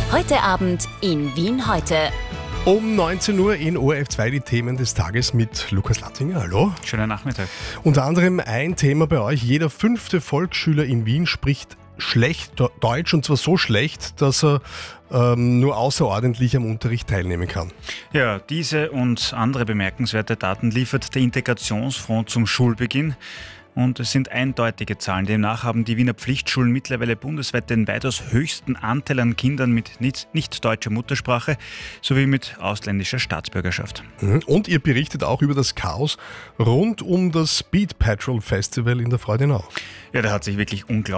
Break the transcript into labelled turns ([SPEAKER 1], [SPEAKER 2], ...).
[SPEAKER 1] Heute Abend in Wien heute.
[SPEAKER 2] Um 19 Uhr in ORF2 die Themen des Tages mit Lukas Lattinger. Hallo.
[SPEAKER 3] Schönen Nachmittag.
[SPEAKER 2] Unter anderem ein Thema bei euch. Jeder 5. Volksschüler in Wien spricht schlecht Deutsch, und zwar so schlecht, dass er nur außerordentlich am Unterricht teilnehmen kann.
[SPEAKER 3] Ja, diese und andere bemerkenswerte Daten liefert der Integrationsfonds zum Schulbeginn. Und es sind eindeutige Zahlen. Demnach haben die Wiener Pflichtschulen mittlerweile bundesweit den weitaus höchsten Anteil an Kindern mit nicht deutscher Muttersprache sowie mit ausländischer Staatsbürgerschaft.
[SPEAKER 2] Und ihr berichtet auch über das Chaos rund um das Speed Patrol Festival in der Freudenau.
[SPEAKER 3] Ja, da hat sich wirklich unglaublich